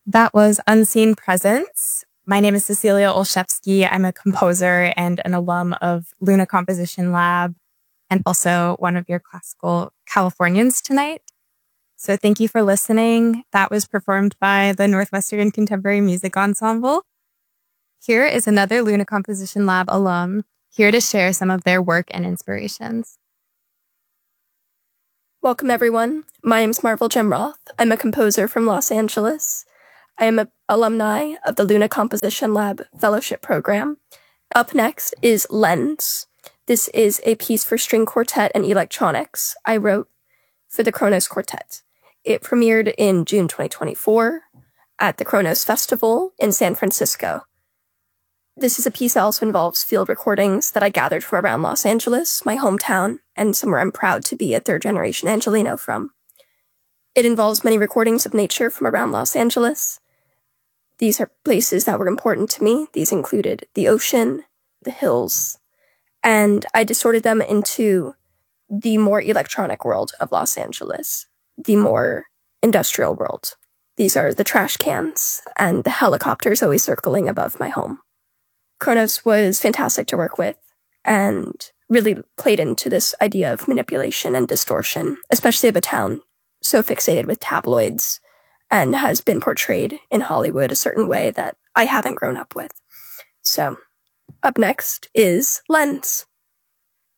That was Unseen Presence. My name is Cecilia Olszewski. I'm a composer and an alum of Luna Composition Lab, and also one of your classical Californians tonight. So thank you for listening. That was performed by the Northwestern Contemporary Music Ensemble. Here is another Luna Composition Lab alum, here to share some of their work and inspirations. Welcome, everyone. My name is Marvel Gemroth. I'm a composer from Los Angeles. I am an alumni of the Luna Composition Lab Fellowship Program. Up next is Lens. This is a piece for string quartet and electronics I wrote for the Kronos Quartet. It premiered in June 2024 at the Kronos Festival in San Francisco. This is a piece that also involves field recordings that I gathered from around Los Angeles, my hometown, and somewhere I'm proud to be a third-generation Angelino from. It involves many recordings of nature from around Los Angeles. These are places that were important to me. These included the ocean, the hills, and I distorted them into the more electronic world of Los Angeles, the more industrial world. These are the trash cans and the helicopters always circling above my home. Kronos was fantastic to work with and really played into this idea of manipulation and distortion, especially of a town so fixated with tabloids and has been portrayed in Hollywood a certain way that I haven't grown up with. So, up next is Lens.